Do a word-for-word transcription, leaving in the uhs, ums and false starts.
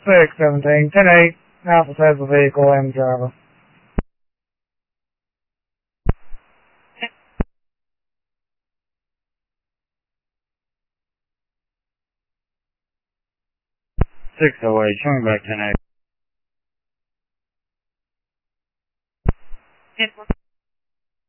six seventeen, ten eight, Alpha has the vehicle and driver. six oh eight, showing back ten eight. Network